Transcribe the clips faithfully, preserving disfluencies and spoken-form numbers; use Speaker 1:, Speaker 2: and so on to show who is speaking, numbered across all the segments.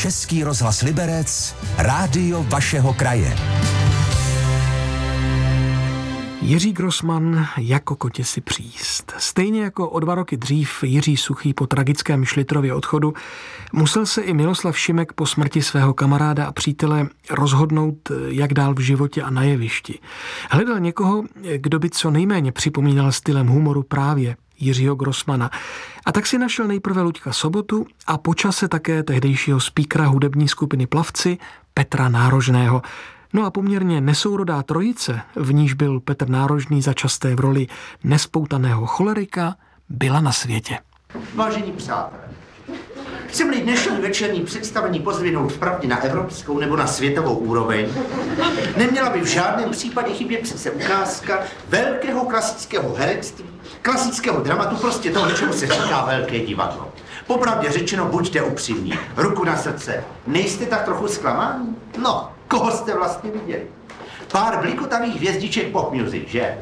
Speaker 1: Český rozhlas Liberec, rádio vašeho kraje.
Speaker 2: Jiří Grossmann jako kotě si příst. Stejně jako o dva roky dřív Jiří Suchý po tragickém Šlitrově odchodu musel se i Miloslav Šimek po smrti svého kamaráda a přítele rozhodnout, jak dál v životě a na jevišti. Hledal někoho, kdo by co nejméně připomínal stylem humoru právě Jiřího Grossmanna. A tak si našel nejprve Luďka Sobotu a po čase také tehdejšího speakera hudební skupiny Plavci Petra Nárožného. No a poměrně nesourodá trojice, v níž byl Petr Nárožný začasté v roli nespoutaného cholerika, byla na světě.
Speaker 3: Vážení přátelé, chceme-li dnešní večerní představení pozvinout vpravdě na evropskou nebo na světovou úroveň, neměla by v žádném případě chybět přece ukázka velkého klasického herectví, klasického dramatu, prostě toho, čemu se říká velké divadlo. Popravdě řečeno, buďte upřímní, ruku na srdce, nejste tak trochu zklamáni? No, koho jste vlastně viděli? Pár blikotavých hvězdiček pop music, že?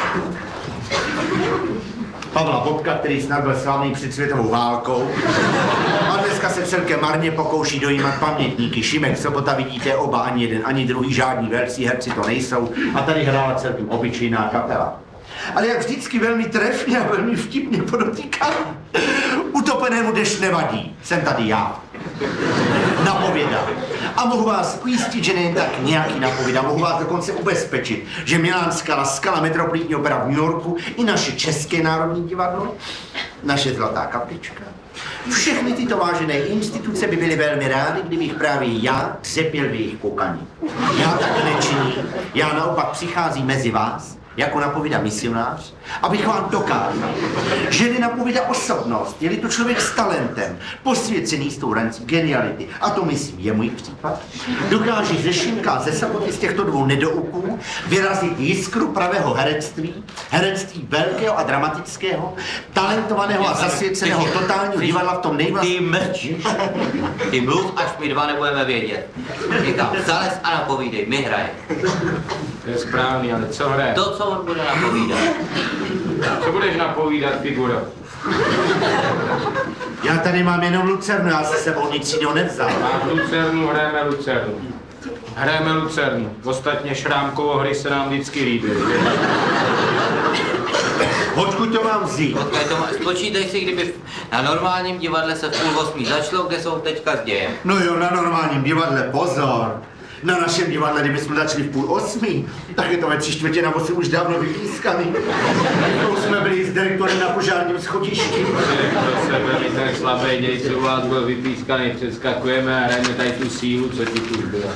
Speaker 3: Pavla Bobka, který snad byl slavný před světovou válkou. A dneska se celkem marně pokouší dojímat pamětníky. Šimek, Sobota, vidíte, oba, ani jeden, ani druhý, žádní velcí herci to nejsou. A tady hrála celkem obyčejná kapela. Ale jak vždycky velmi trefně a velmi vtipně podotýkám, utopenému dešť nevadí. Jsem tady já. Napověda. A mohu vás ujistit, že nejen tak nějaký napověda, mohu vás dokonce ubezpečit, že Milánská La Scala, Metropolitní opera v New Yorku i naše České národní divadlo, naše Zlatá kaplička, všechny tyto vážené instituce by byly velmi rády, kdybych právě já třepěl v jejich koukaní. Já tak nečiním, já naopak přicházím mezi vás, jako napovídá misionář, abych vám dokázal, že nenapovídá osobnost, je-li to člověk s talentem, posvěcený s tou rancí geniality, a to myslím je můj případ, dokáže ze Šimka a ze Soboty z těchto dvou nedouků vyrazit jiskru pravého herectví, herectví velkého a dramatického, talentovaného a zasvěceného totálního divadla v tom nejvlastnějším.
Speaker 4: Ty mlč, ty mluv, až my dva nebudeme vědět. Říkám, zalez a napovídej, my hrajeme.
Speaker 5: To je správný, ale co hraje?
Speaker 4: To, co on bude napovídat.
Speaker 5: Co budeš napovídat, figuro?
Speaker 3: Já tady mám jenom lucernu, já se sebou nic jiného nevzal.
Speaker 5: Máš lucernu, hrajeme lucernu. Hrajeme lucernu. Ostatně Šrámkovo hry se nám vždycky líbí.
Speaker 3: Odkud to mám vzít?
Speaker 4: Spočítej si, kdyby na normálním divadle se v půl osmí začalo, kde jsou teďka s dějem.
Speaker 3: No jo, na normálním divadle, pozor. Na našem divadle, kdybychom začali v půl osmí, tak je to ve tři čtvrtě na osm už dávno vypískaný. To už jsme byli s direktorem na požárním schodišti.
Speaker 5: To se byli ten slabý děj, co u vás byl vypískaný, přeskakujeme a hrajeme tady tu sílu, co ti tu byla.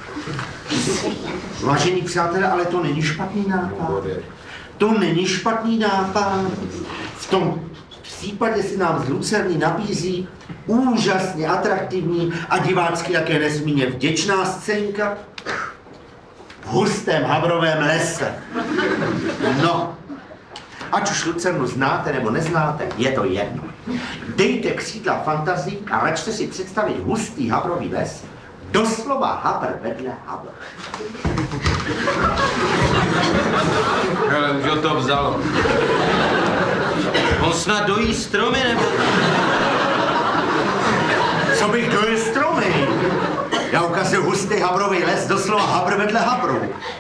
Speaker 3: Vážení přátelé, ale to není špatný nápad. To není špatný nápad. V tom případě si nám z Lucerny nabízí úžasně atraktivní a divácky také nesmírně vděčná scénka v hustém havrovém lese. No, ať už Lucernu znáte nebo neznáte, je to jedno. Dejte křídla fantazii a račte si představit hustý havrový les, doslova havr vedle havr.
Speaker 5: Hele, už ho to vzalo.
Speaker 4: On snad dojí stromy, nebo...
Speaker 3: Co bych dojel stromy? Já ukazuju hustý havrový les, doslova havr vedle havru.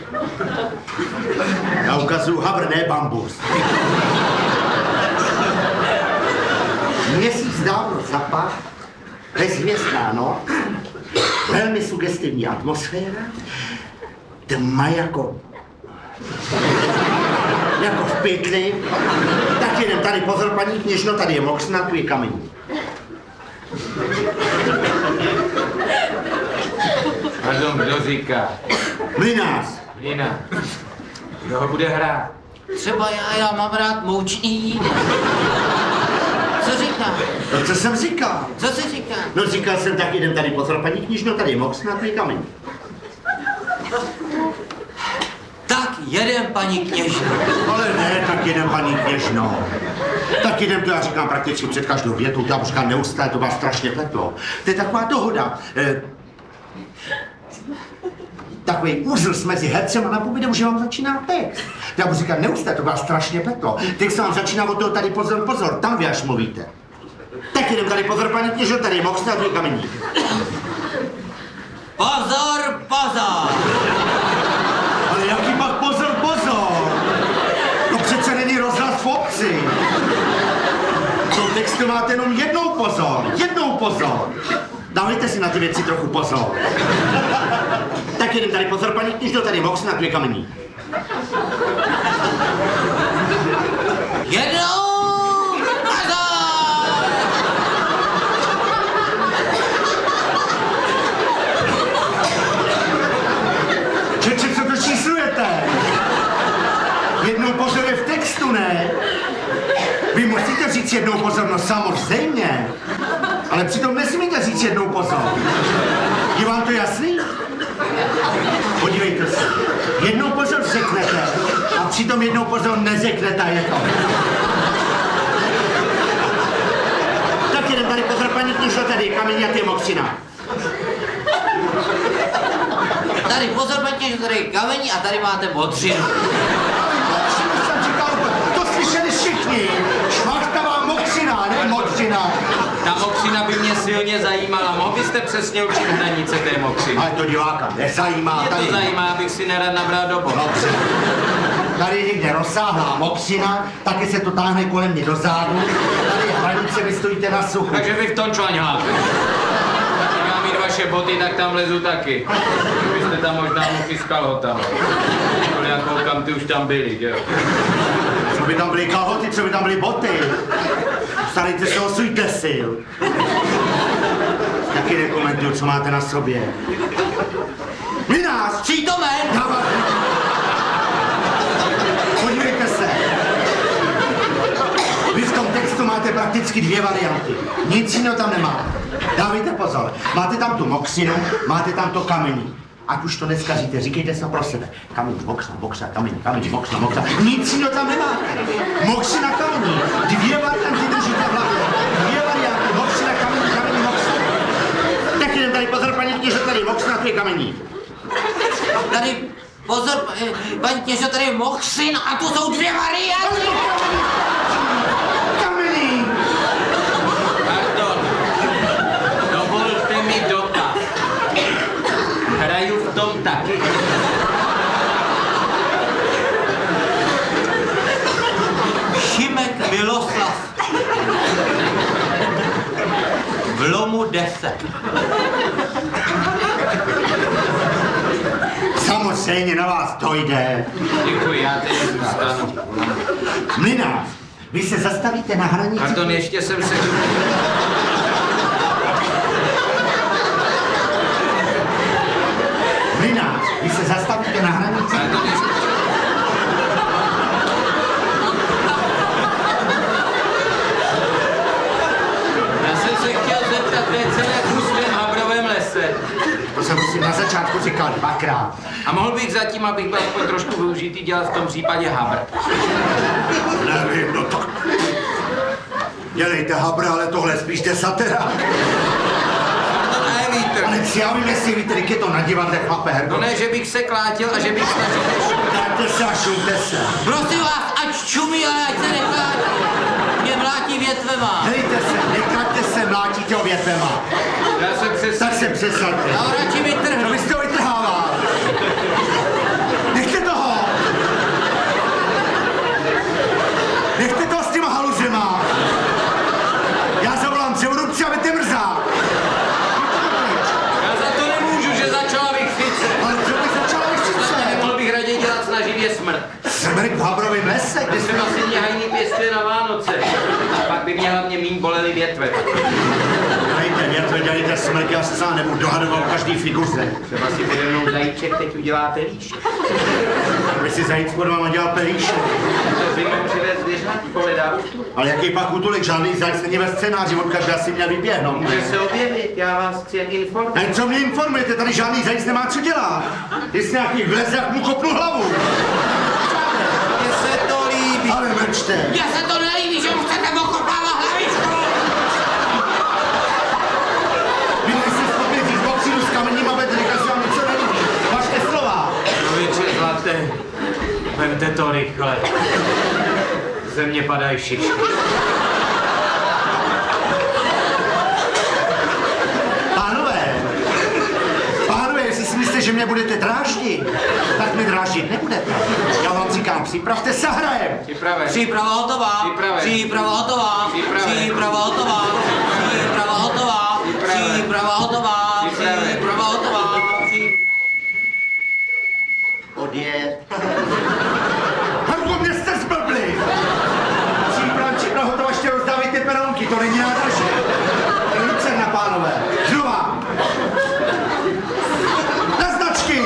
Speaker 3: Já ukazuju havr, ne bambus. Měsíc dávno zapach, bezhvězdná noc, velmi sugestivní atmosféra, tma jako... jako v pytli. Tak jedem tady, pozor, paní kněžno, tady je moksna, tu je kamení.
Speaker 5: Pardon, kdo říká?
Speaker 3: Mlynář.
Speaker 5: Mlynář. Kdo ho bude hrát?
Speaker 4: Třeba já, já mám rád moučný jídlo. Co říkám?
Speaker 3: No, co jsem říkal?
Speaker 4: Co jsi říkal?
Speaker 3: No, říkal jsem, tak jedem tady, pozor, paní kněžno, tady je moksna, tu je kamení.
Speaker 4: Tak jedem, paní kněžno.
Speaker 3: Ale ne, tak jedem, paní kněžno. Tak jedem, to já říkám prakticky před každou větou, to já říkám neustále, to vás strašně pletlo. To je taková dohoda. Eh, takový úzl mezi hercem a napovídem, že vám začíná text. Já budu říkat neustále, to vás strašně pletlo. Text vám začíná od toho tady pozor, pozor, tam vy až mluvíte. Tak jedem tady pozor, paní kněžno, tady je moksna, tu je kamení.
Speaker 4: Pozor, pozor!
Speaker 3: Ale jaký pak pozor, pozor? No přece není rozhlas v obci. V tom textu máte jenom jednou pozor, jednou pozor. Dávejte si na ty věci trochu pozor. Tak jedem tady pozor, paní kníždo, tady box na dvě kamení.
Speaker 4: Jednou! Pozor!
Speaker 3: Čeče, co to číslujete? Jednou pozor je v textu, ne? Vy musíte říct jednou pozor, no samozřejmě. Ale přitom nesmíte říct jednou pozor. Je vám to jasný? Podívejte se. Jednou pozor řeknete a přitom jednou pozor neřeknete, je to. Tak jeden tady pozor, paní kníždo, tady kamení a ty mokřina.
Speaker 4: Tady pozor, paní, že tady je kamení a tady máte modřinu.
Speaker 3: Mokřinu jsem říkal, to slyšeli všichni. Šmachtavá mokřina, ne modřina.
Speaker 5: Ta mokřina by mě silně zajímala. Mohl byste přesně určit hranice té mokřiny?
Speaker 3: Ale to diváka nezajímá.
Speaker 5: Mě
Speaker 3: Tady.
Speaker 5: to zajímá, abych si nerad nabral do boku.
Speaker 3: Dobře. Tady je někde rozsáhlá mokřina, taky se to táhne kolem mě do zádu. Tady je hranice, vy stojíte na suchu.
Speaker 5: Takže vy v tom čvaňháte. Když mám mít vaše boty, tak tam lezu taky. Vy jste tam možná mohl s kalhotama. Já koukám, ty už tam byli, že jo?
Speaker 3: Co by tam byly kalhoty, co by tam byly boty? Starejte se o svůj desil. Taky nekomentuju, co máte na sobě. Vy nás!
Speaker 4: Přítomen!
Speaker 3: Dávat. Podívejte se. Vy v tom textu máte prakticky dvě varianty. Nic jiného tam nemá. Dávejte pozor. Máte tam tu mokřinu, máte tam to kamení. Ať už to neskažíte, říkejte se pro sebe. Kamení, mokřina, mokřina, kamení, kamení, mokřina, mokřina. Nic jiného tam nemá. Mokřina, kamení. Dvě varianty držíte v hlavě. Dvě varianty. Mokřina, kamení, kamení, mokřina. Tak jdem tady pozor, paní kněže, tady mokřina, tu je kamení.
Speaker 4: Tady pozor, paní kněžo, tady je mokřin a tu jsou dvě varianty.
Speaker 3: Kamení.
Speaker 5: Pardon. Dovolte mi dotaz. Hraju v tom taky.
Speaker 4: Šimek Miloslav. V lomu deset.
Speaker 3: Samozřejmě na vás dojde.
Speaker 5: Děkuji, já teď zůstanu.
Speaker 3: Mlynář, vy se zastavíte na hranici.
Speaker 5: Pardon, ještě jsem se...
Speaker 3: Mlynář, vy se zastavíte na hranici.
Speaker 5: Pardon, ještě... Já jsem se chtěl zeptat, to je celé v Habrovém lese.
Speaker 3: To jsem si na začátku říkal dvakrát.
Speaker 5: A mohl bych zatím, abych byl aspoň trošku využitý, dělat v tom případě habr.
Speaker 3: Nevím, no tak. Dělejte habra, ale tohle spíš desaterák.
Speaker 5: To ne, vítr.
Speaker 3: Ale si já vím, jestli víte, jak je to na divadle, chlape, Herko.
Speaker 5: No ne, že bych se klátil a že bych snažil nešumět.
Speaker 3: Dajte se a šumte se.
Speaker 4: Prosím vás, ať čumí, ale ať se neklátí. Mě mlátí větvema.
Speaker 3: Dejte se, nekraťte se, mlátíte o větvema.
Speaker 5: Já jsem přes...
Speaker 3: Tak se přesaďte.
Speaker 4: Já ho radši
Speaker 3: No
Speaker 4: vytrhnu.
Speaker 3: vy jste ho vytrhával. Nechte toho. Nechte toho s těma haluzema. Já zavolám převodupce a vete mrzák.
Speaker 5: Já za to nemůžu, že začala vychřice.
Speaker 3: Ale co bych začala vychřice?
Speaker 5: Mohl bych raději dělat snaživě smrt.
Speaker 3: Smrk v Habrovém lese, kde
Speaker 5: Třeba si mě hajný pěstuje na Vánoce. A pak by mě hlavně míň bolely větve.
Speaker 3: Dělejte větve, dělejte smrk, já se sám nebudu dohadoval v každý figuře.
Speaker 5: Třeba si pode mnou zajíček teď udělá pelíš.
Speaker 3: Aby si zajíc pod váma dělal pelíše.
Speaker 5: To zimou přivez zvěřat, poledá.
Speaker 3: Ale jaký pak útulek, žádný zajíc není ve scénáři, od každého si měl vyběhnout.
Speaker 5: Může se objevit, já vás chci jen informovat.
Speaker 3: Ne, co mě informujete, tady žádný zajíc nemá co dělat. Jestli nějaký vleze, jak mu kopnu hlavu.
Speaker 5: Mně se to líbí.
Speaker 3: Ale mlčte.
Speaker 4: Mně se to nelíbí, že mu chcete okopávat hlavičku.
Speaker 3: Vy nejste schopni říct boxínu s kameníma vedli, že vám něco nelíbí. Vašte slova.
Speaker 5: Člověče zlaté, vemte to rychle. Ze mě padají šišky.
Speaker 3: Pánové, pánové, že mě budete dráždit, tak mě dráždit nebudete. Já vám říkám, připravte se, hrajem.
Speaker 5: Připraven.
Speaker 4: Příprava hotová.
Speaker 5: Připraven.
Speaker 4: Příprava hotová.
Speaker 5: Připraven.
Speaker 4: Příprava hotová. Příprava hotová.
Speaker 5: Připraven.
Speaker 4: Příprava hotová.
Speaker 5: Připraven.
Speaker 4: Příprava hotová.
Speaker 3: Odjet. Hanko, mě jste zblbli! Příprav, příprav, hotovo, ještě rozdávejte peronky, to není nádraží. Lucerna, pánové, znova. Na značky!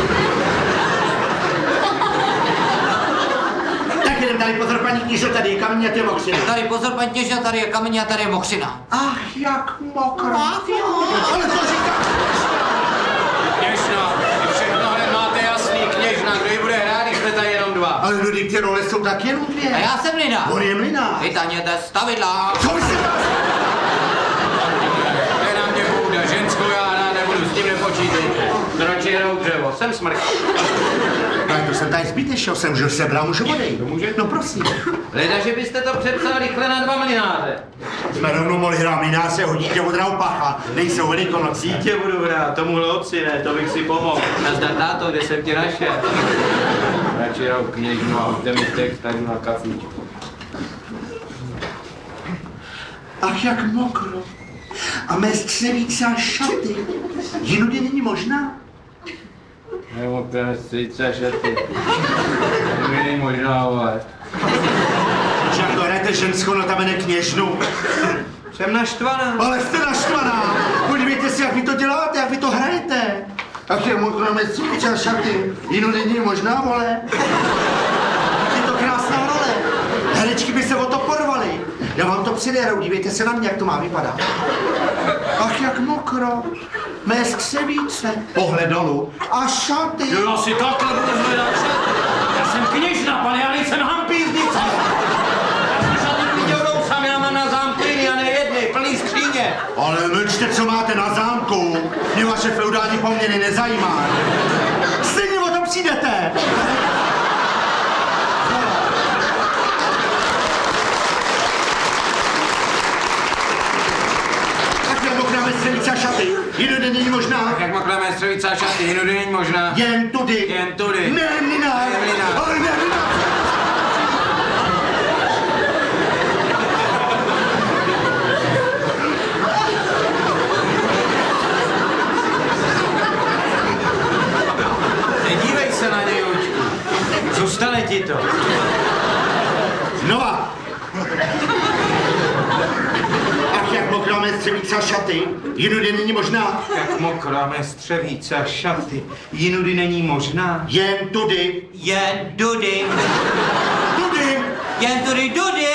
Speaker 3: Tak jdem tady, pozor, paní knížo, tady je kamení a ty mokřina.
Speaker 4: Tady pozor, paní kněžna, tady je kamení a tady je mokřina.
Speaker 3: Ach, jak mokro. Ale to říká.
Speaker 5: Kněžna, vy všechno hned máte jasný, kněžna, kdo ji bude hrát, když jsme tady jenom dva.
Speaker 3: Ale lidi, ty role jsou tak jenom dvě.
Speaker 4: A já jsem Lina.
Speaker 3: On je mlynář.
Speaker 4: Vytaněte stavidla.
Speaker 3: Co vy se vás?
Speaker 5: To je na mě půjde, ženskou já hrát nebudu, s tím nepočítejte. Radši hrou dřevo, jsem smrk.
Speaker 3: Ale to jsem tady zbytečný, jsem už sebral, můžu odejít.
Speaker 5: můžete.
Speaker 3: No prosím.
Speaker 5: Leda, že byste to přepsal rychle na dva mlináře.
Speaker 3: Jsme rovnou mohli hrát mlynáře, hodíte od Raupacha, nejsou velikonocí.
Speaker 5: Dítě budu hrát, tomuhle otci ne, to bych si pomohl. Nazdar táto, kde jsem tě našel? Radši hrou kněžnu a hoďte mi text tady na kafíčku.
Speaker 3: Ach, jak mokro. A mé střevíce a šaty. Jinudy není možná?
Speaker 5: Nebo ten stříce šaty. To mi není možná, ale.
Speaker 3: Že jak to hrajete ženskou, no tam jde kněžnu.
Speaker 5: Jsem naštvaná.
Speaker 3: Ale jste naštvaná. Podívejte si, jak vy to děláte, jak vy to hrajete. Ach, jak mokro, na mé střevíce a šaty. Jinudy není možná, vole. Je to krásná role. Herečky by se o to porvaly. Já vám to přiderou, dívejte se na mě, jak to má vypadat. Ach, jak mokro. Mé skřevíce. Pohled dolů. A šaty.
Speaker 5: Jo, si takhle budu zvedat šaty. Já jsem kněžna, pane, já nejsem hampíznice. Já jsem šaty viděl sám, já mám na zámku jiný a ne jedny, plný skříně.
Speaker 3: Ale mlčte, co máte na zámku. Mě vaše feudální poměry nezajímá. Stejně o tom přijdete. Tak jak mokráme střevíce a šaty. Jinudy není možná.
Speaker 5: Jak makláme střevíce a šaty, jinudy není možná.
Speaker 3: Jen tudy.
Speaker 5: Jen tudy.
Speaker 3: Ne, mlynář.
Speaker 5: Ne, mlynář.
Speaker 3: Ale ne, mlynář.
Speaker 5: Nedívej se na něj, Lučku. Zůstane ti to.
Speaker 3: Znova. Ach, jak mokráme střevíce a šaty. Jinudy není možná.
Speaker 5: Jak mokráme střevíce a šaty, jinudy není možná.
Speaker 3: Jen tudy.
Speaker 4: Jen dudy.
Speaker 3: Tudy.
Speaker 4: Jen tudy dudy.